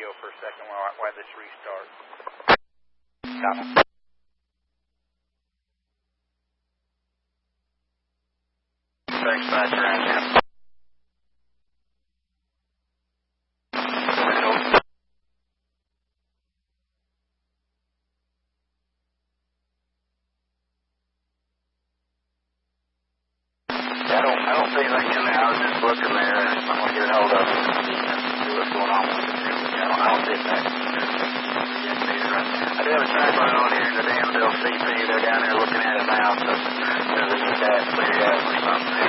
radio for a second while this restarts. Copy. Thanks, Badger, and I don't see anything in there. I was just looking there. I'm going to get a hold of it and see what's going on with it. I don't see that. I do have a track running on here in the Danville CP. They're down there looking at it now, so there's a cat clear out or something.